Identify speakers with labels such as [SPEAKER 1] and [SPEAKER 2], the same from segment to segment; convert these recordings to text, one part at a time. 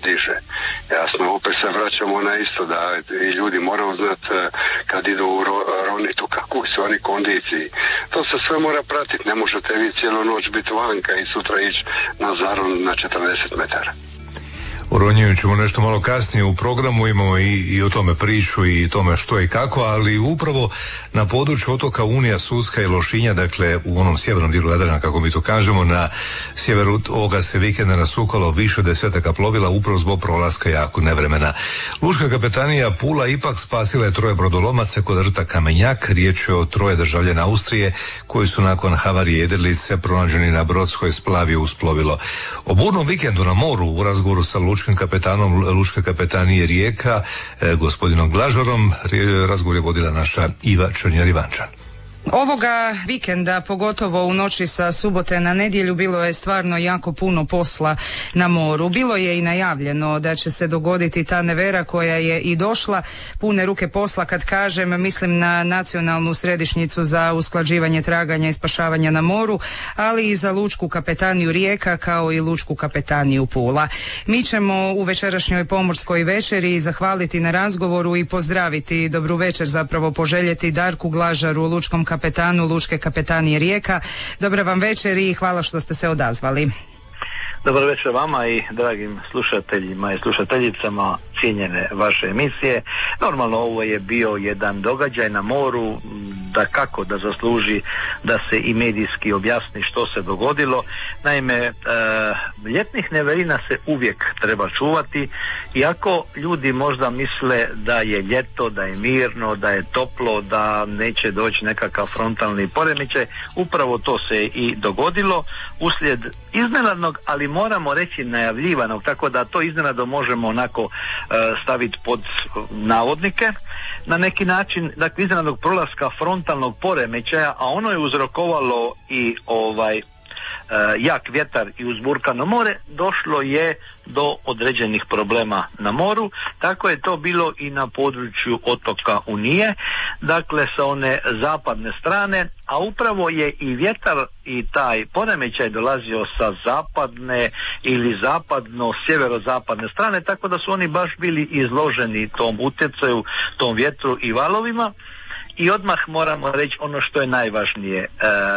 [SPEAKER 1] diže. Jasno, opet se vraćamo na isto da i ljudi moraju znati kad idu u ronitu kakvu su oni kondiciji. To se sve mora pratiti, ne možete vi cijelu noć biti vanka i sutra ići na zaron na 40 metara.
[SPEAKER 2] O ronjenju ćemo nešto malo kasnije u programu, imamo i o tome priču i tome što i kako, ali upravo na području otoka Unija, Suska i Lošinja, dakle u onom sjevernom dijelu Jadrana, kako mi to kažemo, na sjeveru ovoga se vikenda nasukalo više desetaka plovila upravo zbog prolaska jako nevremena. Lučka kapetanija Pula ipak spasila je 3 brodolomaca kod rta Kamenjak. Riječ je o 3 državljana Austrije koji su nakon havarije jedrilice pronađeni na brodskoj splavi uz plovilo. O burnom vikendu na moru u razgovoru sa lučkim kapetanom Lučke kapetanije Rijeka, gospodinom Glažarom, razgovor je vodila naša Iva Črnjar-Ivančan.
[SPEAKER 3] Ovoga vikenda, pogotovo u noći sa subote na nedjelju, bilo je stvarno jako puno posla na moru. Bilo je i najavljeno da će se dogoditi ta nevera koja je i došla. Pune ruke posla, kad kažem, mislim na Nacionalnu središnjicu za usklađivanje traganja i spašavanja na moru, ali i za Lučku kapetaniju Rijeka kao i Lučku kapetaniju Pula. Mi ćemo u večerašnjoj pomorskoj večeri zahvaliti na razgovoru i pozdraviti, dobru večer zapravo poželjeti Darku Glažaru, lučkom kapetanu Lučke kapetanije Rijeka. Dobra vam večer i hvala što ste se odazvali.
[SPEAKER 4] Dobar večer vama i dragim slušateljima i slušateljicama cijenjene vaše emisije. Normalno ovo je bio jedan događaj na moru, da kako da zasluži da se i medijski objasni što se dogodilo. Naime, ljetnih neverina se uvijek treba čuvati, iako ljudi možda misle da je ljeto, da je mirno, da je toplo, da neće doći nekakav frontalni poremećaj. Upravo to se i dogodilo uslijed iznenadnog, ali moramo reći najavljivanog, tako da to iznenadno možemo onako staviti pod navodnike na neki način, dakle iznenadnog prolaska frontalnog poremećaja, a ono je uzrokovalo i jak vjetar i uzburkano more, došlo je do određenih problema na moru. Tako je to bilo i na području otoka Unije, dakle sa one zapadne strane, a upravo je i vjetar i taj poremećaj dolazio sa zapadne ili zapadno-sjeverozapadne strane, tako da su oni baš bili izloženi tom utjecaju, tom vjetru i valovima. I odmah moramo reći ono što je najvažnije,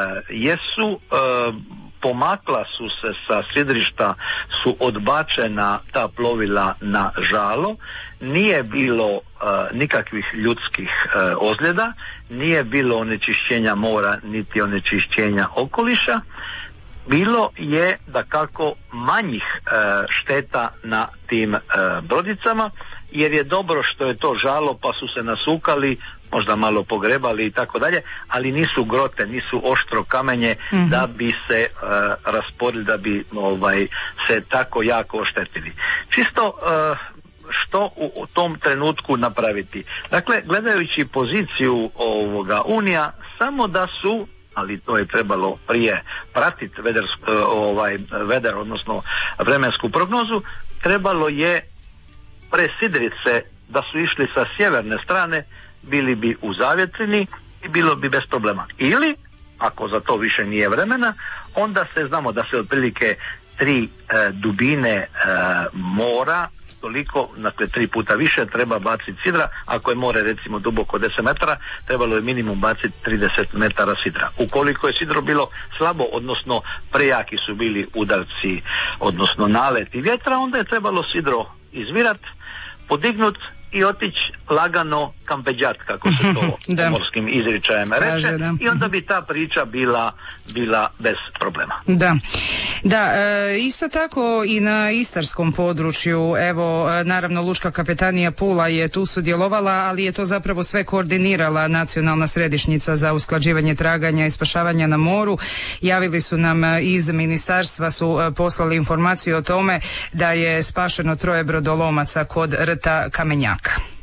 [SPEAKER 4] pomakla su se sa sidrišta, su odbačena ta plovila na žalo, nije bilo nikakvih ljudskih ozljeda, nije bilo onečišćenja mora niti onečišćenja okoliša. Bilo je dakako manjih šteta na tim brodicama, jer je dobro što je to žalo pa su se nasukali, možda malo pogrebali i tako dalje, ali nisu grote, nisu oštro kamenje da bi se rasporili, da bi se tako jako oštetili. Čisto što u tom trenutku napraviti? Dakle, gledajući poziciju Unija, samo da su, ali to je trebalo prije pratiti veder, odnosno vremensku prognozu, trebalo je presidrit se da su išli sa sjeverne strane, bili bi u zavjetrini i bilo bi bez problema. Ili, ako za to više nije vremena, onda znamo da se otprilike 3 dubine mora, toliko, dakle 3 puta više treba baciti sidra. Ako je more recimo duboko 10 metara, trebalo je minimum baciti 30 metara sidra. Ukoliko je sidro bilo slabo, odnosno prejaki su bili udarci, odnosno naleti vjetra, onda je trebalo sidro izvirat, podignut i otići lagano kampeđat, kako se to pomorskim izričajem reče, i onda bi ta priča bila bez problema.
[SPEAKER 3] Da, isto tako i na istarskom području, evo, naravno Lučka kapetanija Pula je tu sudjelovala, ali je to zapravo sve koordinirala Nacionalna središnjica za usklađivanje traganja i spašavanja na moru. Javili su nam iz ministarstva, su poslali informaciju o tome da je spašeno 3 brodolomaca kod rta Kamenjaka.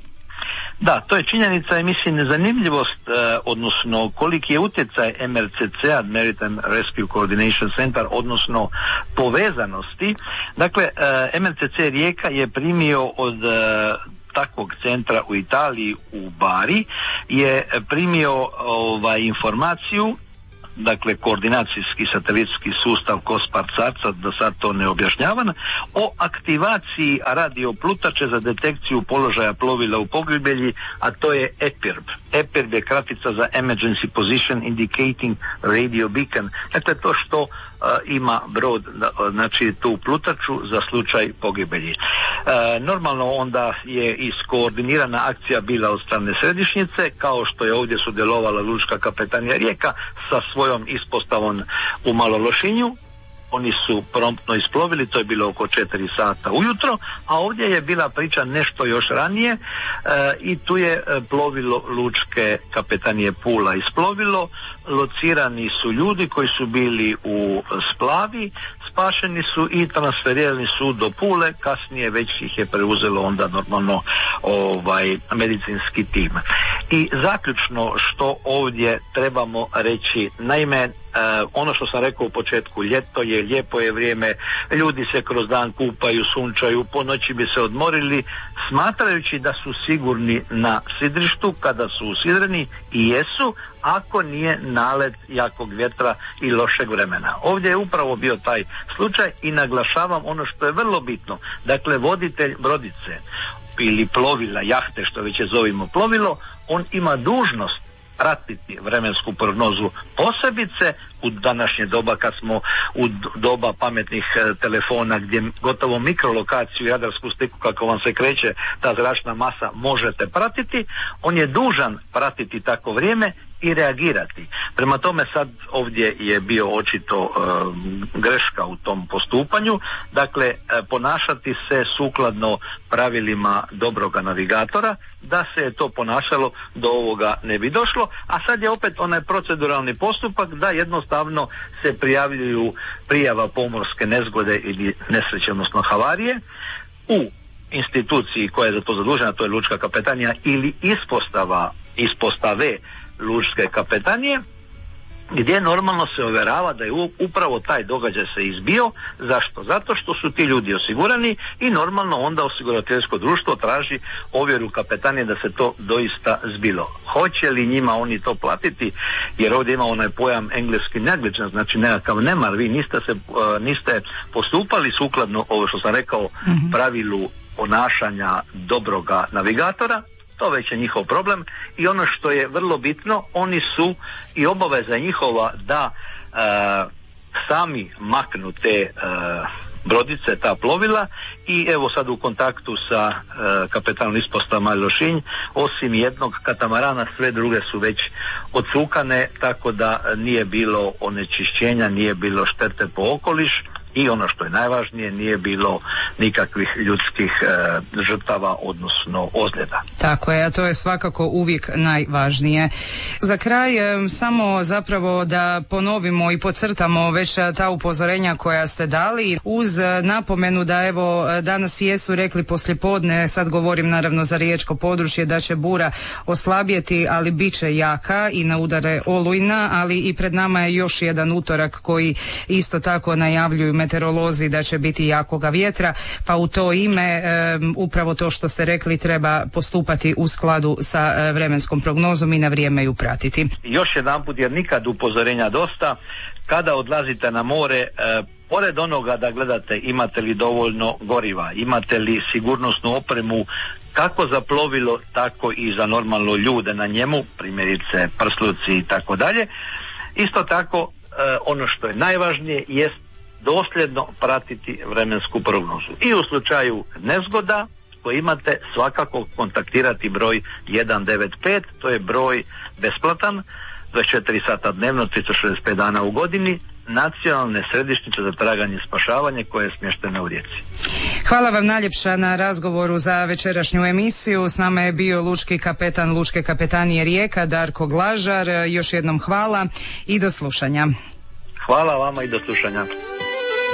[SPEAKER 4] Da, to je činjenica i mislim zanimljivost, odnosno koliki je utjecaj MRCC-a, Maritime Rescue Coordination Center, odnosno povezanosti. Dakle, MRCC Rijeka je primio od takvog centra u Italiji, u Bari, je primio informaciju dakle koordinacijski satelitski sustav COSPAR-SARCA, da sad to ne objašnjavam, o aktivaciji radioplutače za detekciju položaja plovila u pogibelji, a to je EPIRB. EPIRB je kratica za Emergency Position Indicating Radio Beacon. Dakle, to što ima brod, znači tu plutaču za slučaj pogibelji. Normalno onda je iskoordinirana akcija bila od strane središnjice, kao što je ovdje sudjelovala Lučka kapetanija Rijeka sa svojom ispostavom u Malološinju. Oni su promptno isplovili, to je bilo oko 4 sata ujutro, a ovdje je bila priča nešto još ranije i tu je plovilo Lučke kapetanije Pula isplovilo, locirani su ljudi koji su bili u splavi, spašeni su i transferirani su do Pule, kasnije već ih je preuzelo onda normalno medicinski tim. I zaključno što ovdje trebamo reći, naime, ono što sam rekao u početku, ljeto je, lijepo je vrijeme, ljudi se kroz dan kupaju, sunčaju, po noći bi se odmorili, smatrajući da su sigurni na sidrištu kada su usidreni, i jesu, ako nije nalet jakog vjetra i lošeg vremena. Ovdje je upravo bio taj slučaj i naglašavam ono što je vrlo bitno. Dakle, voditelj brodice ili plovila, jahte, što već je zovimo plovilo, on ima dužnost pratiti vremensku prognozu, posebice u današnje doba kad smo u doba pametnih telefona gdje gotovo mikrolokaciju i radarsku sliku kako vam se kreće ta zračna masa možete pratiti. On je dužan pratiti tako vrijeme i reagirati. Prema tome sad ovdje je bio očito greška u tom postupanju, dakle ponašati se sukladno pravilima dobroga navigatora. Da se je to ponašalo, do ovoga ne bi došlo, a sad je opet onaj proceduralni postupak da jednostavno se prijavljuju prijava pomorske nezgode ili nesreće, odnosno havarije u instituciji koja je za to zadužena, to je Lučka kapetanija ili ispostave Lučke kapetanije, gdje normalno se ovjerava da je upravo taj događaj se izbio. Zašto? Zato što su ti ljudi osigurani i normalno onda osigurateljsko društvo traži ovjeru kapetanije da se to doista zbilo. Hoće li njima oni to platiti? Jer ovdje ima onaj pojam engleski negligence, znači nekakav nemar, vi niste postupali sukladno, ovo što sam rekao, pravilu ponašanja dobroga navigatora. To već je njihov problem i ono što je vrlo bitno, oni su i obaveza njihova da sami maknu te brodice, ta plovila, i evo sad u kontaktu sa kapetanom ispostava Mali Lošinj, osim jednog katamarana sve druge su već odsukane, tako da nije bilo onečišćenja, nije bilo štete po okoliš i ono što je najvažnije, nije bilo nikakvih ljudskih žrtava, odnosno ozljeda.
[SPEAKER 3] Tako je, a to je svakako uvijek najvažnije. Za kraj samo zapravo da ponovimo i podcrtamo već ta upozorenja koja ste dali, uz napomenu da evo danas jesu rekli poslijepodne, sad govorim naravno za riječko područje, da će bura oslabjeti, ali bit će jaka i na udare olujna, ali i pred nama je još jedan utorak koji isto tako najavljuju meteorolozi da će biti jakoga vjetra, pa u to ime upravo to što ste rekli, treba postupati u skladu sa vremenskom prognozom i na vrijeme ju pratiti.
[SPEAKER 4] Još jedanput, jer nikad upozorenja dosta, kada odlazite na more, pored onoga da gledate imate li dovoljno goriva, imate li sigurnosnu opremu kako za plovilo, tako i za normalno ljude na njemu, primjerice prsluci i tako dalje. Isto tako ono što je najvažnije jest dosljedno pratiti vremensku prognozu. I u slučaju nezgoda koji imate, svakako kontaktirati broj 195, to je broj besplatan, 24 sata dnevno, 365 dana u godini, nacionalne središnjice za traganje i spašavanje koja je smještena u Rijeci.
[SPEAKER 3] Hvala vam najljepša na razgovoru za večerašnju emisiju. S nama je bio lučki kapetan Lučke kapetanije Rijeka Darko Glažar. Još jednom hvala i do slušanja.
[SPEAKER 4] Hvala vama i do slušanja.